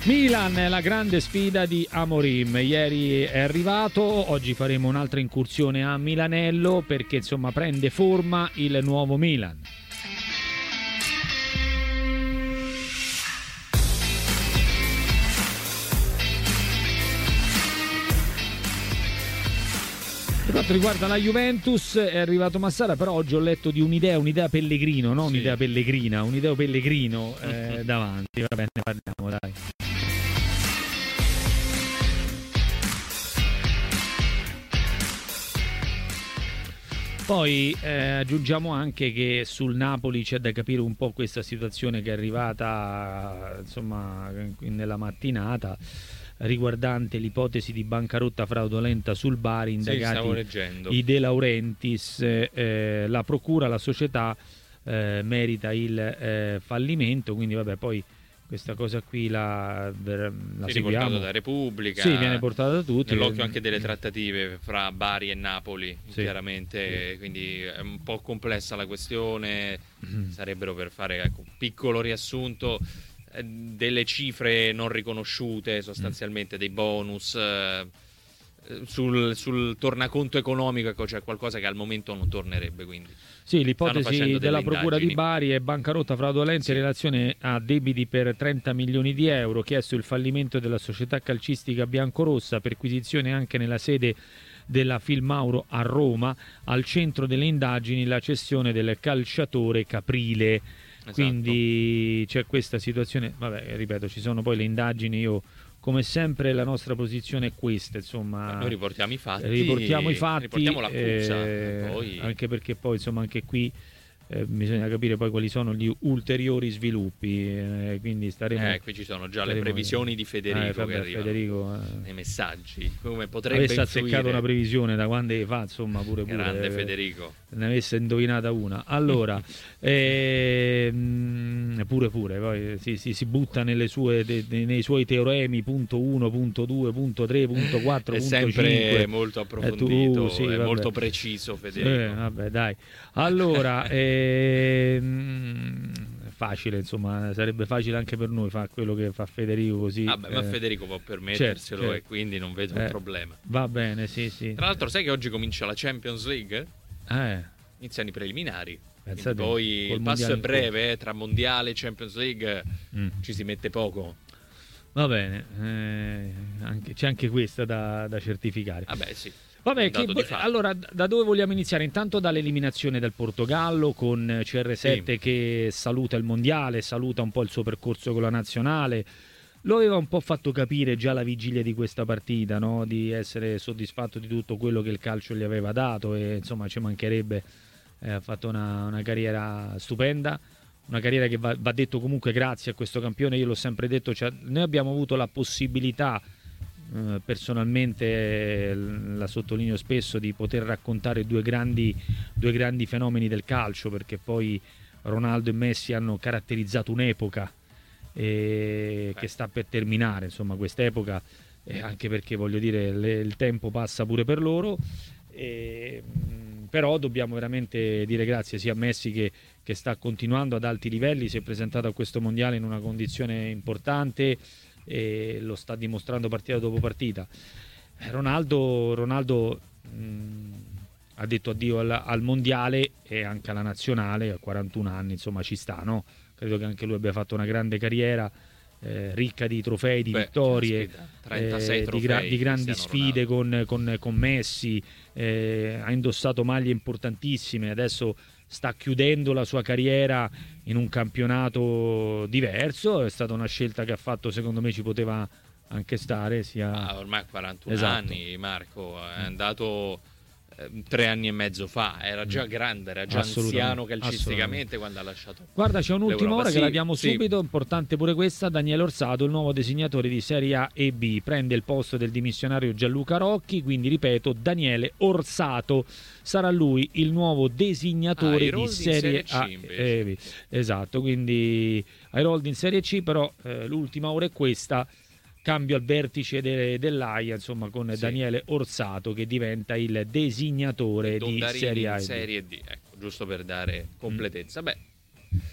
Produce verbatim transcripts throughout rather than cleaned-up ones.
Milan, la grande sfida di Amorim. Ieri è arrivato, oggi faremo un'altra incursione a Milanello perché insomma prende forma il nuovo Milan. Per quanto riguarda la Juventus è arrivato Massara, però oggi ho letto di un'idea, un'idea Pellegrino, non un'idea sì. Pellegrina, un'idea Pellegrino eh, davanti. Va bene, ne parliamo, dai. Poi eh, aggiungiamo anche che sul Napoli c'è da capire un po' questa situazione che è arrivata insomma nella mattinata riguardante l'ipotesi di bancarotta fraudolenta sul Bari, indagati sì, i De Laurentiis, eh, la procura, la società eh, merita il eh, fallimento, quindi vabbè, poi questa cosa qui la, la sì, seguiamo. Riportato da Repubblica, sì, viene portata da tutti. Nell'occhio anche delle trattative fra Bari e Napoli, sì. chiaramente, sì. Quindi è un po' complessa la questione, mm-hmm. sarebbero per fare ecco, un piccolo riassunto delle cifre non riconosciute sostanzialmente, mm. dei bonus eh, sul, sul tornaconto economico, ecco, c'è qualcosa che al momento non tornerebbe, quindi sì, l'ipotesi della procura indagini. di Bari è bancarotta fraudolenta sì. in relazione a debiti per trenta milioni di euro, chiesto il fallimento della società calcistica biancorossa, perquisizione anche nella sede della Filmauro a Roma, al centro delle indagini la cessione del calciatore Caprile. Esatto. Quindi c'è questa situazione, vabbè, ripeto, ci sono poi le indagini, io come sempre la nostra posizione è questa, insomma. Noi riportiamo i fatti, riportiamo i fatti, riportiamo l'accusa, eh, poi... anche perché poi insomma anche qui eh, bisogna capire poi quali sono gli ulteriori sviluppi, eh, quindi staremo... Eh, qui ci sono già le previsioni di Federico eh, vabbè, che arrivano Federico, eh. nei messaggi, come potrebbe avesse influire. azzeccato una previsione da quando fa, insomma, pure pure. Grande eh, Federico. Ne avesse indovinata una. Allora, eh, pure pure, poi si, si, si butta nelle sue, de, de, nei suoi teoremi punto uno, punto due, punto tre, punto quattro, è punto sempre cinque. molto approfondito, tu, sì, è vabbè. molto preciso Federico. Eh, vabbè, dai. Allora, eh, facile, insomma, sarebbe facile anche per noi fare quello che fa Federico così. Vabbè, eh. ma Federico può permetterselo, certo, certo. E quindi non vedo eh, un problema. Va bene, sì, sì. Tra l'altro sai che oggi comincia la Champions League? Eh. Iniziano i preliminari. Poi il passo è breve, eh, tra mondiale e Champions League mm. ci si mette poco. Va bene, eh, anche, c'è anche questa da, da certificare. Vabbè, sì. Vabbè, che, allora da dove vogliamo iniziare? Intanto dall'eliminazione del Portogallo con C R sette sì. che saluta il mondiale, saluta un po' il suo percorso con la nazionale. Lo aveva un po' fatto capire già la vigilia di questa partita, no? Di essere soddisfatto di tutto quello che il calcio gli aveva dato e insomma ci mancherebbe. Eh, ha fatto una, una carriera stupenda, una carriera che va, va detto comunque grazie a questo campione. Io l'ho sempre detto, cioè, noi abbiamo avuto la possibilità eh, personalmente, eh, la sottolineo spesso, di poter raccontare due grandi, due grandi fenomeni del calcio, perché poi Ronaldo e Messi hanno caratterizzato un'epoca eh, che sta per terminare, insomma quest'epoca, eh, anche perché voglio dire le, il tempo passa pure per loro. E, però dobbiamo veramente dire grazie sia a Messi che, che sta continuando ad alti livelli, si è presentato a questo mondiale in una condizione importante e lo sta dimostrando partita dopo partita. Ronaldo, Ronaldo mh, ha detto addio al, al mondiale e anche alla nazionale a quarantuno anni, insomma ci sta, no? Credo che anche lui abbia fatto una grande carriera, eh, ricca di trofei, di Beh, vittorie, trentasei eh, trofei, di, gra- di grandi sfide con, con, con Messi, eh, ha indossato maglie importantissime, adesso sta chiudendo la sua carriera in un campionato diverso, è stata una scelta che ha fatto, secondo me ci poteva anche stare. Sia... Ah, ormai a quarantuno esatto. anni Marco, è andato eh, tre anni e mezzo fa, era già grande, era già anziano calcisticamente quando ha lasciato. Guarda, c'è un'ultima ora sì, che la diamo sì. subito, importante pure questa. Daniele Orsato, il nuovo designatore di Serie A e B, prende il posto del dimissionario Gianluca Rocchi, quindi ripeto, Daniele Orsato sarà lui il nuovo designatore ah, di Serie, serie A e B. Esatto, quindi Harold in Serie C, però eh, l'ultima ora è questa. Cambio al vertice de- dell'Aia, insomma, con sì. Daniele Orsato che diventa il designatore di Serie A in Serie D, ecco, giusto per dare completezza. Mm. Beh,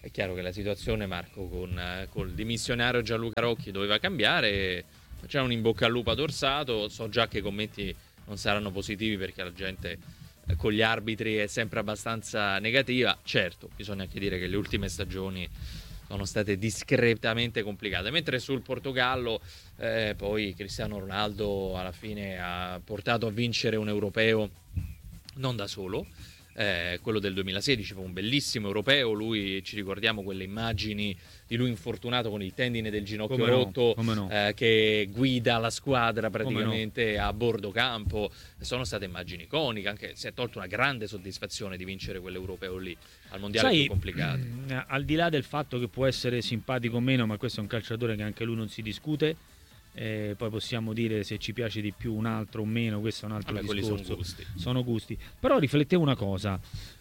è chiaro che la situazione, Marco, con eh, col dimissionario Gianluca Rocchi doveva cambiare. C'è un in bocca al lupo ad Orsato. So già che i commenti non saranno positivi perché la gente eh, con gli arbitri è sempre abbastanza negativa. Certo, bisogna anche dire che le ultime stagioni sono state discretamente complicate, mentre sul Portogallo eh, poi Cristiano Ronaldo alla fine ha portato a vincere un europeo non da solo. Eh, quello del duemilasedici fu un bellissimo europeo. Lui, ci ricordiamo quelle immagini di lui infortunato con il tendine del ginocchio come rotto, no, no. eh, che guida la squadra praticamente no. a bordo campo. Sono state immagini iconiche, anche si è tolto una grande soddisfazione di vincere quell'europeo lì al mondiale. Sai, più complicato, mh, al di là del fatto che può essere simpatico o meno, ma questo è un calciatore che anche lui non si discute. Eh, poi possiamo dire se ci piace di più un altro o meno, questo è un altro Vabbè, discorso. Sono gusti. sono gusti. Però riflettevo una cosa,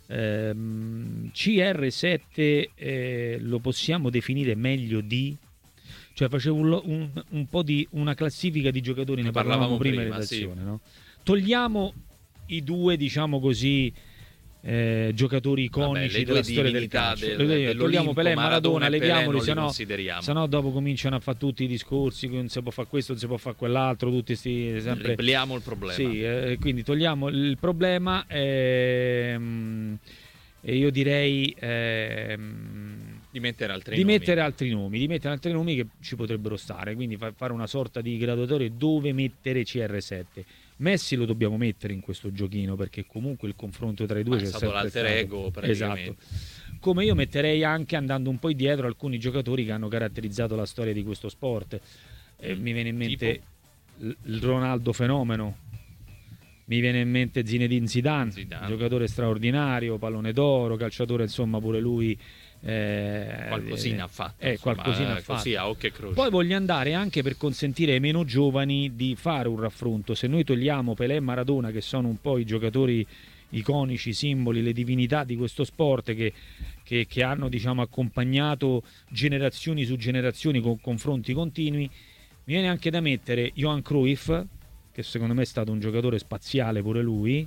ehm, C R sette eh, lo possiamo definire meglio di, cioè facevo un, un, un po' di una classifica di giocatori, ne, ne parlavamo, parlavamo prima in redazione, sì. no? Togliamo i due, diciamo così, Eh, giocatori iconici Vabbè, della storia del calcio, del, togliamo Pelé, Maradona, leviamoli, se no, se no dopo cominciano a fare tutti i discorsi, non si può fare questo, non si può fare quell'altro, tutti sti sempre ripeliamo il problema. Sì, eh, quindi togliamo il problema ehm, e io direi ehm, di mettere altri di nomi. mettere altri nomi, di mettere altri nomi che ci potrebbero stare, quindi fa, fare una sorta di graduatorio dove mettere C R sette. Messi lo dobbiamo mettere in questo giochino perché comunque il confronto tra i due Ma c'è stato l'alter ego praticamente. Esatto. Come io metterei anche, andando un po' indietro, alcuni giocatori che hanno caratterizzato la storia di questo sport. Eh, mi viene in mente tipo? il Ronaldo fenomeno, mi viene in mente Zinedine Zidane, Zidane, giocatore straordinario, pallone d'oro, calciatore insomma pure lui. Eh, qualcosina ha fatto, eh, insomma, qualcosina eh, ha fatto. Così a occhio e croce. Poi voglio andare anche per consentire ai meno giovani di fare un raffronto. Se noi togliamo Pelé e Maradona, che sono un po' i giocatori iconici, simboli, le divinità di questo sport che, che, che hanno diciamo accompagnato generazioni su generazioni con confronti continui, mi viene anche da mettere Johan Cruyff, che secondo me è stato un giocatore spaziale pure lui.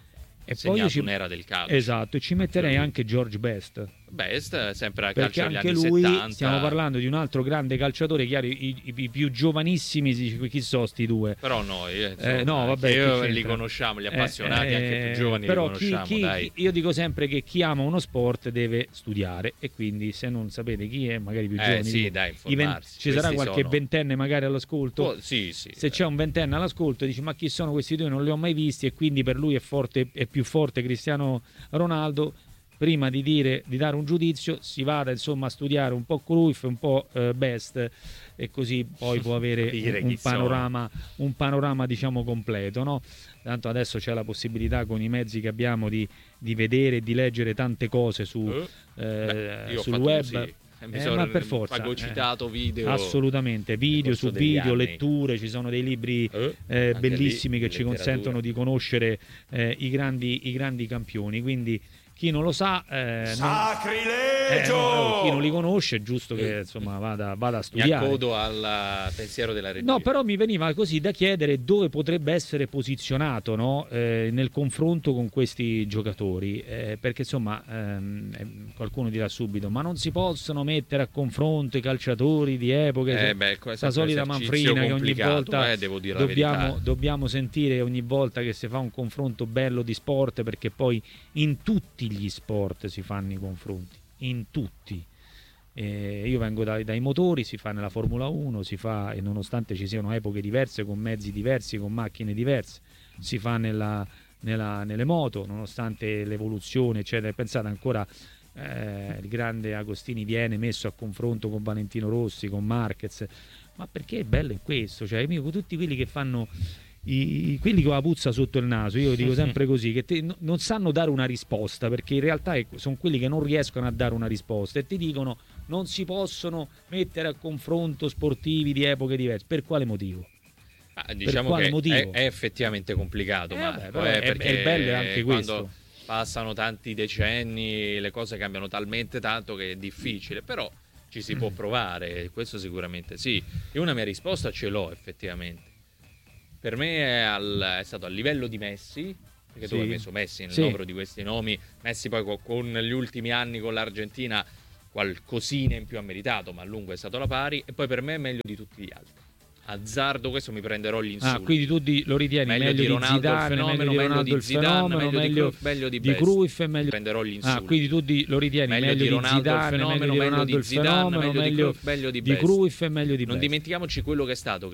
E poi io ci... un'era del calcio. Esatto, e ci metterei anche George Best. Best sempre a perché calcio anche degli anni lui settanta. Stiamo parlando di un altro grande calciatore, chiaro, i, i, i più giovanissimi si dice chi sono sti due. Però noi eh, insomma, eh, no, vabbè, io li conosciamo, gli appassionati eh, anche più giovani però li conosciamo, chi, chi, dai. Io dico sempre che chi ama uno sport deve studiare e quindi se non sapete chi è, magari più giovani, eh, sì, dai, informarsi. Ci sarà qualche sono... ventenne magari all'ascolto. Oh, sì, sì, se c'è un ventenne all'ascolto dici ma chi sono questi due, non li ho mai visti e quindi per lui è forte, è più forte Cristiano Ronaldo. Prima di dire di dare un giudizio si vada insomma a studiare un po' Cruyff, un po' eh, Best e così poi può avere un, un panorama un panorama diciamo completo, no? Tanto adesso c'è la possibilità con i mezzi che abbiamo di, di vedere e di leggere tante cose su, uh, eh, beh, sul web così. Eh, ma per forza fagocitato video, assolutamente video su video, anni. letture, ci sono dei libri uh, eh, bellissimi lì, che ci consentono di conoscere eh, i grandi i grandi campioni, quindi chi non lo sa eh, sacrilegio non, eh, no, chi non li conosce è giusto che insomma vada, vada a studiare. Mi accodo al pensiero della regia. No, però mi veniva così da chiedere dove potrebbe essere posizionato, no? eh, nel confronto con questi giocatori, eh, perché insomma ehm, qualcuno dirà subito ma non si possono mettere a confronto i calciatori di epoche, eh beh, questa solita manfrina che ogni volta eh, devo dire dobbiamo, dobbiamo sentire ogni volta che si fa un confronto bello di sport, perché poi in tutti gli sport si fanno i confronti, in tutti. Eh, io vengo dai, dai motori, si fa nella Formula uno, si fa, e nonostante ci siano epoche diverse, con mezzi diversi, con macchine diverse, si fa nella, nella, nelle moto, nonostante l'evoluzione, eccetera. Pensate ancora, eh, il grande Agostini viene messo a confronto con Valentino Rossi, con Marquez, ma perché è bello in questo, cioè amico, tutti quelli che fanno I, quelli che ho la puzza sotto il naso, io dico sempre così, che te, no, non sanno dare una risposta, perché in realtà è, sono quelli che non riescono a dare una risposta e ti dicono non si possono mettere a confronto sportivi di epoche diverse. Per quale motivo? Ah, diciamo che è, è effettivamente complicato, eh, ma vabbè, però è, perché è bello è anche quando questo. Passano tanti decenni, le cose cambiano talmente tanto che è difficile, però ci si può provare, questo sicuramente sì. E una mia risposta ce l'ho effettivamente. Per me è, al, è stato a livello di Messi, perché sì. tu hai messo Messi nel sì. novero di questi nomi. Messi poi con, con gli ultimi anni con l'Argentina qualcosina in più ha meritato, ma a lungo è stato alla pari, e poi per me è meglio di tutti gli altri. Azzardo questo, mi prenderò gli insulti. Ah, quindi tu di, lo ritieni meglio, meglio di Ronaldo Zidane, il fenomeno, meglio di Ronaldo meglio di Zidane, il fenomeno, meglio, meglio di, meglio di, di Cruyff e meglio prenderò gli insulti. Ah, quindi tu di, lo ritieni meglio, meglio di Ronaldo Zidane, il fenomeno, meglio di Ronaldo il fenomeno, meglio di Cruyff, meglio di Cruyff e meglio di Non dimentichiamoci quello che è stato